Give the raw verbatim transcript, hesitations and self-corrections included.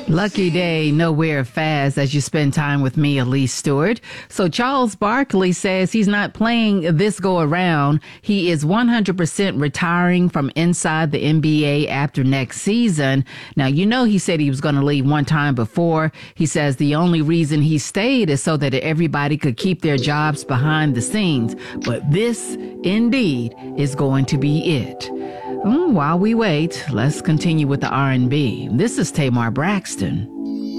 Lucky day, nowhere fast as you spend time with me, Elise Stewart. So Charles Barkley says he's not playing this go around. He is one hundred percent retiring from inside the N B A after next season. Now, you know, he said he was going to leave one time before. He says the only reason he stayed is so that everybody could keep their jobs behind the scenes. But this, indeed, is going to be it. Mm, while we wait, let's continue with the R and B. This is Tamar Braxton.